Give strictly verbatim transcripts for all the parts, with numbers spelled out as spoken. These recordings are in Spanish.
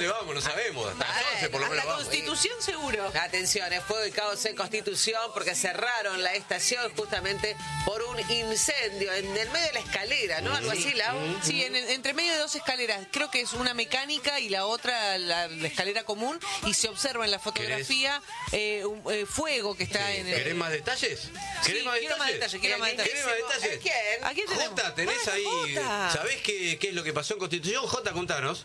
dónde vamos, no sabemos. Hasta las once por lo menos la vamos. Constitución seguro. Atención, es fuego y caos en Constitución porque cerraron la estación justamente por un incendio en el medio de la escalera, ¿no? Algo así, Lau. Sí, en, entre medio de dos escaleras. Creo que es una mecánica y la otra la, la escalera común. Y se observa en la fotografía eh, un, eh, fuego que está Sí. en el... ¿Querés más detalles? ¿Querés Sí, más quiero más detalles? detalles, quiero más detalles. ¿Querés más detalles? ¿A quién? ¿A quién tenemos? Jota, tenés Ah, ahí. Jota. ¿Sabés qué, qué es lo que pasó en Constitución? Jota, contanos.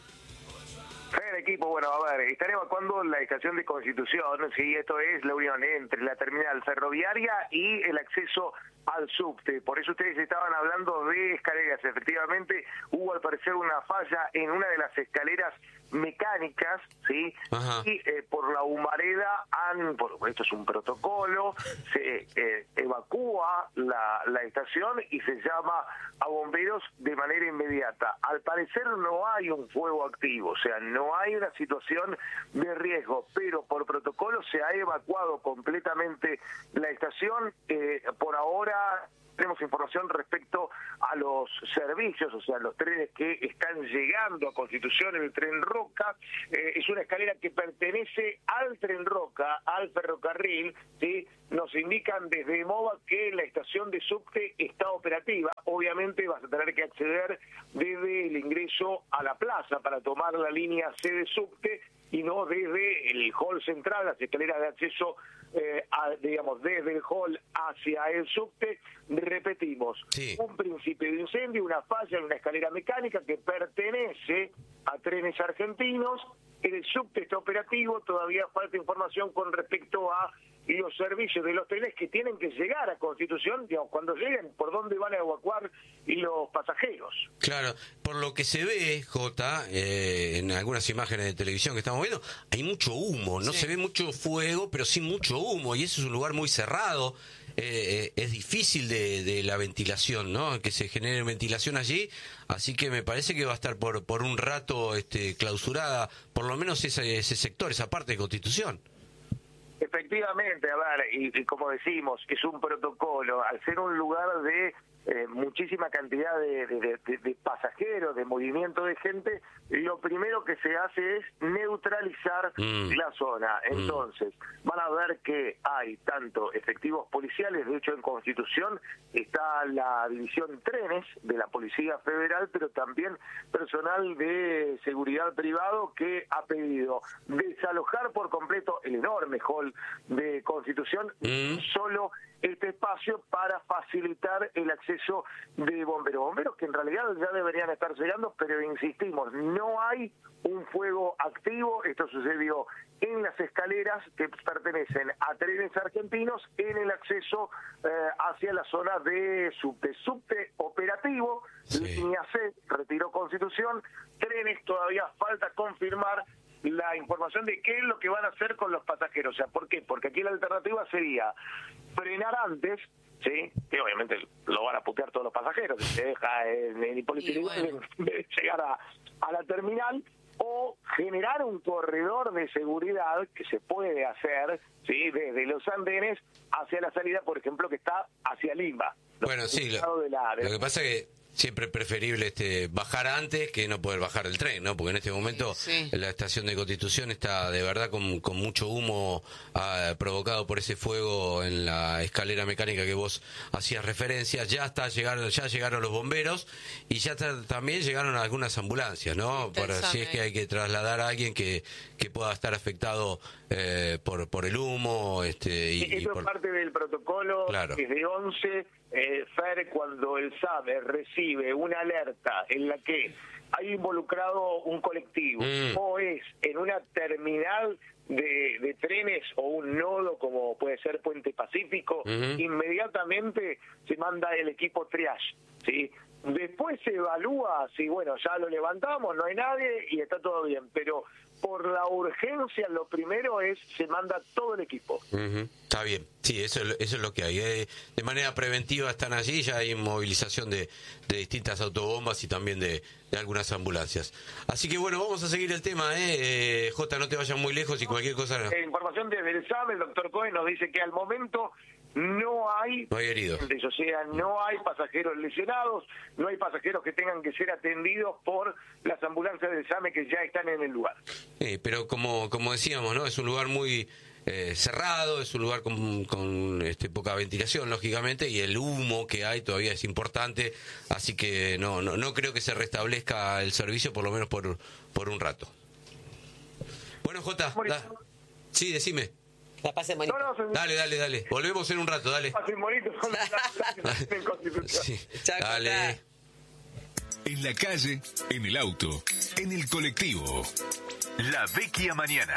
El equipo, bueno, a ver, están evacuando la estación de Constitución, sí, esto es la unión entre la terminal ferroviaria y el acceso al subte. Por eso ustedes estaban hablando de escaleras. Efectivamente, hubo al parecer una falla en una de las escaleras mecánicas, ¿sí? Ajá. Y eh, por la humareda han, por, esto es un protocolo, se eh, evacúa la, la estación y se llama a bomberos de manera inmediata. Al parecer no hay un fuego activo, o sea, no hay una situación de riesgo, pero por protocolo se ha evacuado completamente la estación. Eh, por ahora tenemos información respecto a los servicios, o sea, los trenes que están llegando a Constitución, el Tren Roca. Eh, es una escalera que pertenece al Tren Roca, al ferrocarril, ¿sí? Nos indican desde MOVA que la estación de subte está operativa. Obviamente vas a tener que acceder desde el ingreso a la plaza para tomar la línea C de subte y no desde el hall central, las escaleras de acceso, eh, a, digamos, desde el hall hacia el subte. Repetimos, Sí. un principio de incendio, una falla en una escalera mecánica que pertenece a Trenes Argentinos. El subte está operativo, todavía falta información con respecto a los servicios de los trenes que tienen que llegar a Constitución, digamos, cuando lleguen, por dónde van a evacuar los pasajeros. Claro, por lo que se ve, Jota, eh, en algunas imágenes de televisión que estamos viendo, hay mucho humo, no Sí. se ve mucho fuego, pero sí mucho humo, y eso es un lugar muy cerrado. Eh, eh, es difícil de, de la ventilación, ¿no? Que se genere ventilación allí, así que me parece que va a estar por por un rato este, clausurada, por lo menos ese, ese sector, esa parte de Constitución. Efectivamente, a ver, y, y como decimos, es un protocolo, al ser un lugar de eh, muchísima cantidad de, de, de, de pasajeros, de movimiento de gente, lo primero que se hace es neutralizar Mm. la zona. Entonces, van a ver que hay tanto efectivos policiales, de hecho en Constitución está la división trenes de la Policía Federal, pero también personal de seguridad privado que ha pedido desalojar por completo el enorme hall de Constitución, Mm. solo este espacio para facilitar el acceso de bomberos. Bomberos que en realidad ya deberían estar llegando, pero insistimos, no hay un fuego activo. Esto sucedió en las escaleras que pertenecen a Trenes Argentinos en el acceso eh, hacia la zona de subte. Subte operativo, Sí. línea C, retiró Constitución. Trenes todavía falta confirmar la información de qué es lo que van a hacer con los pasajeros. O sea, ¿por qué? Porque aquí la alternativa sería frenar antes, ¿sí? Que obviamente lo van a putear todos los pasajeros, si se deja en, en Hipólito Y Yrigoyen, bueno. en vez de llegar a, a la terminal, o generar un corredor de seguridad que se puede hacer, ¿sí? Desde los andenes hacia la salida, por ejemplo, que está hacia Lima. Bueno, sí, lo, De la, de lo la- que pasa es que siempre es preferible este, bajar antes que no poder bajar el tren, ¿no? Porque en este momento Sí. la estación de Constitución está de verdad con, con mucho humo ah, provocado por ese fuego en la escalera mecánica que vos hacías referencia. Ya está llegaron, ya llegaron los bomberos y ya está- también llegaron algunas ambulancias, ¿no? Para si es que hay que trasladar a alguien que, que pueda estar afectado eh, por por el humo, este y, y Eso por- es parte del protocolo. Claro. Desde once, eh, Fer, cuando el SAME recibe una alerta en la que hay involucrado un colectivo Mm. o es en una terminal de, de trenes o un nodo como puede ser Puente Pacífico, Ujú. inmediatamente se manda el equipo triage, ¿sí? Después se evalúa si, bueno, ya lo levantamos, no hay nadie y está todo bien, pero por la urgencia lo primero es se manda todo el equipo. Ujú, está bien, sí, eso, es lo- eso es lo que hay. Eh, de manera preventiva están allí, ya hay movilización de, de distintas autobombas y también de, de algunas ambulancias. Así que bueno, vamos a seguir el tema, ¿eh? Eh, Jota, no te vayas muy lejos y cualquier cosa... Eh, información desde el SAME, el doctor Cohen nos dice que al momento no hay, no hay heridos. o sea, no hay pasajeros lesionados, no hay pasajeros que tengan que ser atendidos por las ambulancias del SAME que ya están en el lugar. Sí, pero como como decíamos, ¿no? Es un lugar muy eh, cerrado, es un lugar con, con este, poca ventilación, lógicamente, y el humo que hay todavía es importante, así que no no no creo que se restablezca el servicio, por lo menos por por un rato. Bueno, Jota, da, sí, decime. La pasen bonito. No, no, Dale, dale, dale. Volvemos en un rato, dale. pasen bonito con la- la- la- en Constitución. Sí. Chao, Dale. Jota. En la calle, en el auto, en el colectivo. La Vecchia Mañana.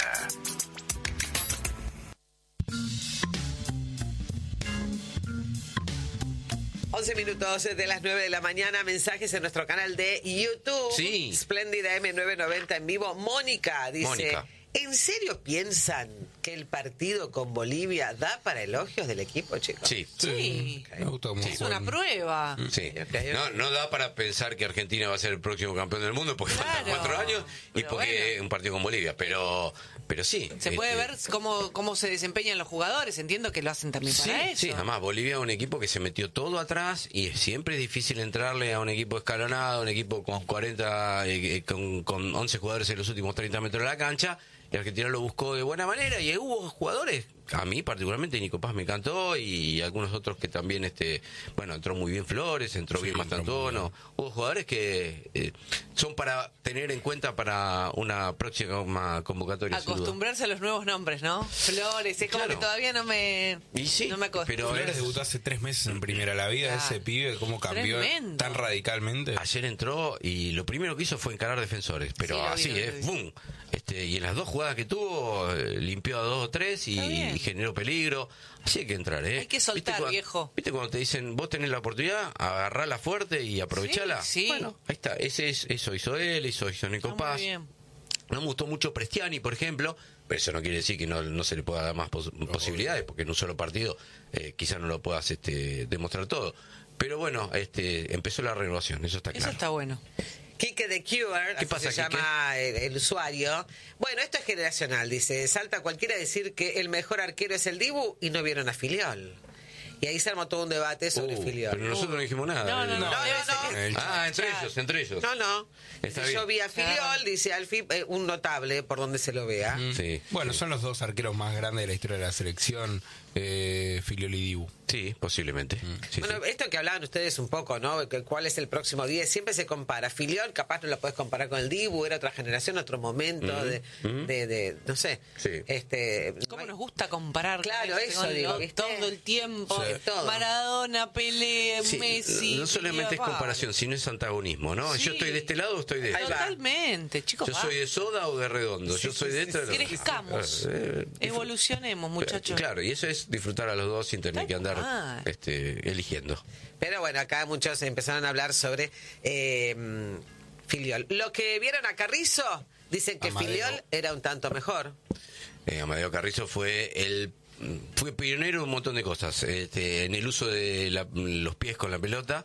once minutos de las nueve de la mañana, mensajes en nuestro canal de YouTube. Sí. Espléndida M novecientos noventa en vivo. Mónica dice, Mónica. ¿en serio piensan que el partido con Bolivia da para elogios del equipo, chicos? Sí. Sí. Me gusta cómo Es una juegan. prueba. Sí. Ok, ok. No, no da para pensar que Argentina va a ser el próximo campeón del mundo porque faltan Claro. cuatro años y Pero porque bueno. es un partido con Bolivia, pero pero sí. Se puede este, ver cómo, cómo se desempeñan los jugadores. Entiendo que lo hacen también Sí, para eso. sí, además Bolivia es un equipo que se metió todo atrás y siempre es difícil entrarle a un equipo escalonado, un equipo con cuarenta, eh, eh, con, con once jugadores en los últimos treinta metros de la cancha. Y Argentina lo buscó de buena manera y hubo jugadores, a mí particularmente Nico Paz me encantó y algunos otros que también, este bueno, entró muy bien Flores, entró Sí, bien entró Mastantuono. Hubo jugadores que eh, son para tener en cuenta para una próxima convocatoria. sin duda. Acostumbrarse a los nuevos nombres, ¿no? Flores, es como Claro. que todavía no me, Y sí, no me acostumbro. pero Flores es- debutó hace tres meses en primera. La vida de Claro. ese pibe, cómo cambió Tremendo. tan radicalmente. Ayer entró y lo primero que hizo fue encarar defensores, pero Sí, lo vi, así, lo vi, ¿eh? lo vi. ¡Bum! Este, y en las dos jugadas que tuvo, eh, limpió a dos o tres y, Está bien. y generó peligro. Así hay que entrar, ¿eh? Hay que soltar, ¿Viste cua- viejo. ¿Viste cuando te dicen, vos tenés la oportunidad, agarrala fuerte y aprovechala? Sí, sí. Bueno, ahí está. Ese es, eso hizo él, hizo, hizo Nico Está muy Paz. bien. No me gustó mucho Prestiani, por ejemplo, pero eso no quiere decir que no, no se le pueda dar más pos- posibilidades, porque en un solo partido eh, quizás no lo puedas este, demostrar todo. Pero bueno, este, empezó la renovación, eso está Eso claro. está bueno. Quique de Cure, así pasa, se Quique? llama el, el usuario. Bueno, esto es generacional, dice. Salta cualquiera a decir que el mejor arquero es el Dibu y no vieron a Filiol. Y ahí se armó todo un debate sobre Uh, Filiol. pero nosotros no dijimos nada. No, no, Eh, no. No, debe no, ser no. que- El- Ah, entre Claro. ellos, entre ellos. No, no. Está Yo bien. vi a Filiol, dice Alfie, eh, un notable por donde se lo vea. Mm. Sí. Bueno, son los dos arqueros más grandes de la historia de la selección, eh, Filiol y Dibu. Sí, posiblemente. Sí, Bueno, sí. esto que hablaban ustedes un poco, ¿no? Que ¿Cuál es el próximo día? Siempre se compara. Filiol, capaz no lo puedes comparar con el Dibu, era otra generación, otro momento de, de, de- no sé. Sí. Este, ¿Cómo nos gusta comparar? Claro, con eso con digo, lo- ¿viste? todo el tiempo. Sí. Todo. Maradona, Pelé, Sí, Messi. no solamente es Diego, comparación, sino es antagonismo, ¿no? Sí. Yo estoy de este lado o estoy de Ahí este. va. Totalmente, chicos. Yo soy de soda o de redondo. Yo soy de esto. o de lo- Crezcamos. Eh, Evolucionemos, muchachos. Claro, y eso es disfrutar a los dos sin tener Tal que andar cual. este, eligiendo. Pero bueno, acá muchos empezaron a hablar sobre eh, Filiol. Lo que vieron a Carrizo, dicen que Amadeo. Filiol era un tanto mejor. Eh, Amadeo Carrizo fue el fue pionero en un montón de cosas, este, en el uso de la- los pies con la pelota,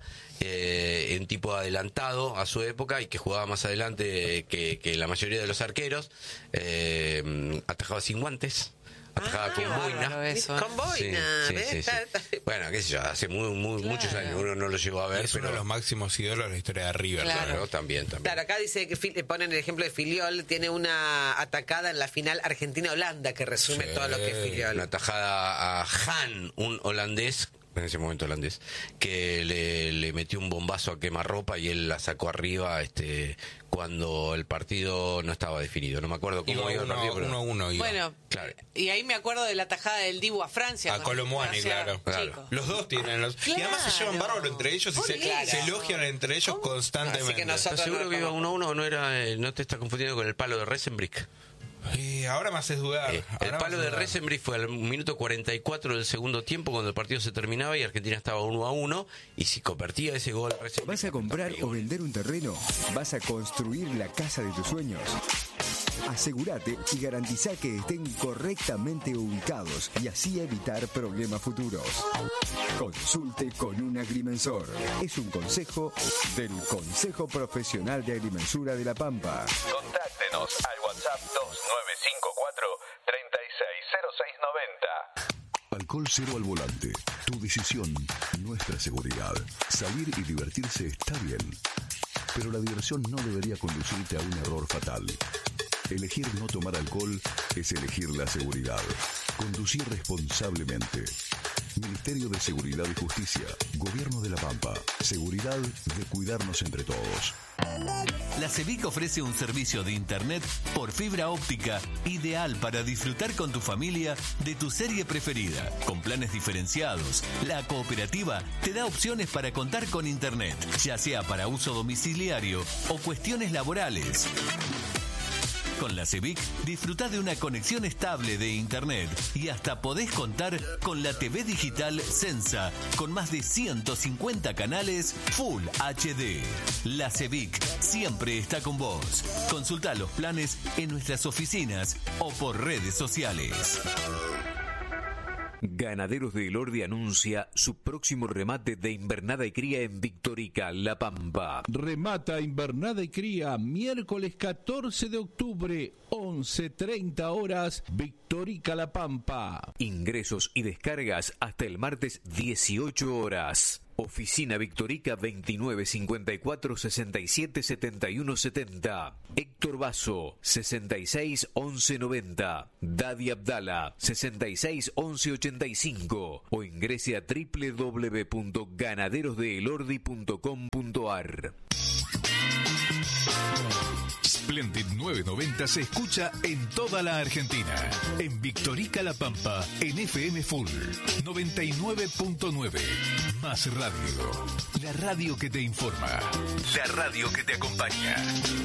eh, un tipo adelantado a su época y que jugaba más adelante que, que la mayoría de los arqueros, eh, atajaba sin guantes, atajaba Ah, con qué boina. bárbaro eso. Con boina, Sí, ¿ves? sí, sí, Está- sí. está- Bueno, qué sé yo, hace muy, muy- Claro. muchos años uno no lo llegó a ver, Es uno pero de los máximos ídolos de la historia de River. Claro. claro, también, también. Claro, acá dice que Fil- ponen el ejemplo de Filiol, tiene una atacada en la final Argentina-Holanda que resume Sí. todo lo que es Filiol. Una tajada a Han, un holandés, en ese momento holandés, que le, le metió un bombazo a quemarropa y él la sacó arriba este cuando el partido no estaba definido. No me acuerdo cómo Iba iba el uno, partido. pero- uno a uno iba. Bueno, Claro. y ahí me acuerdo de la tajada del Dibu a Francia. A cuando Colomuani, Francia- claro. Claro. Chicos. Los dos tienen los... Y además se llevan Claro. bárbaro entre ellos y Por se, eso. se elogian entre ellos constantemente. Así que nosotros- ¿Estás seguro no que iba estamos- uno a uno o no era, eh, no te estás confundiendo con el palo de Resenbrick? Eh, ahora me haces dudar. Eh, ahora el me palo haces de dudar. Resenbrick fue al minuto cuarenta y cuatro del segundo tiempo cuando el partido se terminaba y Argentina estaba uno a uno y si convertía ese gol Resenbrick, ¿Vas a comprar o vender un terreno? ¿Vas a construir la casa de tus sueños? Asegúrate y garantiza que estén correctamente ubicados y así evitar problemas futuros. Consulte con un agrimensor. Es un consejo del Consejo Profesional de Agrimensura de La Pampa. Contáctenos al WhatsApp dos nueve cinco cuatro, tres seis cero seis nueve cero. Balcón Alcohol cero al volante. Tu decisión, nuestra seguridad. Salir y divertirse está bien, pero la diversión no debería conducirte a un error fatal. Elegir no tomar alcohol es elegir la seguridad. Conducir responsablemente. Ministerio de Seguridad y Justicia. Gobierno de La Pampa. Seguridad de cuidarnos entre todos. La CEBIC ofrece un servicio de internet por fibra óptica ideal para disfrutar con tu familia de tu serie preferida. Con planes diferenciados, la cooperativa te da opciones para contar con internet, ya sea para uso domiciliario o cuestiones laborales. Con la CEBIC disfrutá de una conexión estable de internet y hasta podés contar con la T V digital Sensa con más de ciento cincuenta canales Full H D. La CEBIC siempre está con vos. Consultá los planes en nuestras oficinas o por redes sociales. Ganaderos de Elordi anuncia su próximo remate de invernada y cría en Victorica, La Pampa. Remata invernada y cría miércoles catorce de octubre, once treinta horas, Victorica, La Pampa. Ingresos y descargas hasta el martes dieciocho horas. Oficina Victorica veintinueve cincuenta y cuatro sesenta y siete setenta y uno setenta. Héctor Basso sesenta y seis once noventa. Dadi Abdala sesenta y seis once ochenta y cinco o ingrese a doble u doble u doble u punto ganaderos de elordi punto com punto a r. Splendid novecientos noventa se escucha en toda la Argentina. En Victorica, La Pampa, en F M Full noventa y nueve punto nueve. Más radio. La radio que te informa. La radio que te acompaña.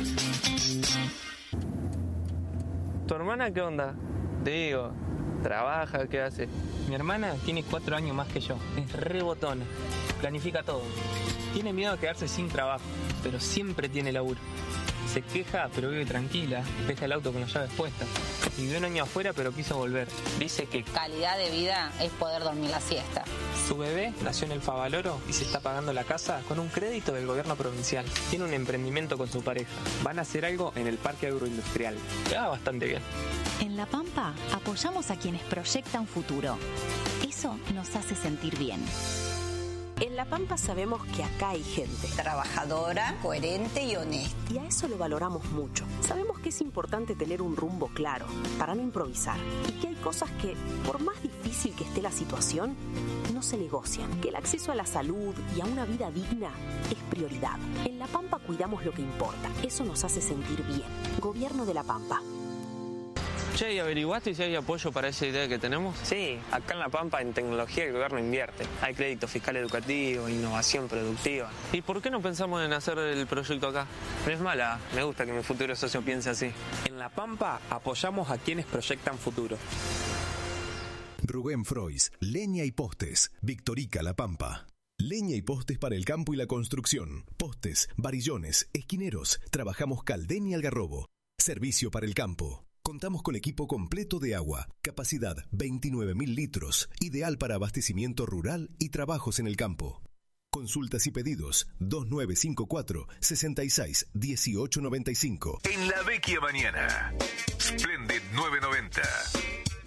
¿Tu hermana qué onda? Te digo, ¿trabaja? ¿Qué hace? Mi hermana tiene cuatro años más que yo. Es re botona. Planifica todo. Tiene miedo de quedarse sin trabajo, pero siempre tiene laburo. Se queja, pero vive tranquila. Deja el auto con las llaves puestas. Vivió un año afuera, pero quiso volver. Dice que calidad de vida es poder dormir la siesta. Su bebé nació en el Favaloro y se está pagando la casa con un crédito del gobierno provincial. Tiene un emprendimiento con su pareja. Van a hacer algo en el parque agroindustrial. Le va bastante bien. En La Pampa apoyamos a quienes proyectan futuro. Eso nos hace sentir bien. En La Pampa sabemos que acá hay gente trabajadora, coherente y honesta. Y a eso lo valoramos mucho. Sabemos que es importante tener un rumbo claro para no improvisar. Y que hay cosas que, por más difícil que esté la situación, no se negocian. Que el acceso a la salud y a una vida digna es prioridad. En La Pampa cuidamos lo que importa. Eso nos hace sentir bien. Gobierno de La Pampa. Che, ¿y averiguaste si hay apoyo para esa idea que tenemos? Sí, acá en La Pampa en tecnología el gobierno invierte. Hay crédito fiscal educativo, innovación productiva. ¿Y por qué no pensamos en hacer el proyecto acá? No es mala, me gusta que mi futuro socio piense así. En La Pampa apoyamos a quienes proyectan futuro. Rubén Frois, Leña y Postes, Victorica, La Pampa. Leña y postes para el campo y la construcción. Postes, varillones, esquineros. Trabajamos Caldén y Algarrobo. Servicio para el campo. Contamos con equipo completo de agua, capacidad veintinueve mil litros, ideal para abastecimiento rural y trabajos en el campo. Consultas y pedidos dos nueve cinco cuatro, seis seis uno ocho nueve cinco. En la Vecchia Mañana, Splendid novecientos noventa.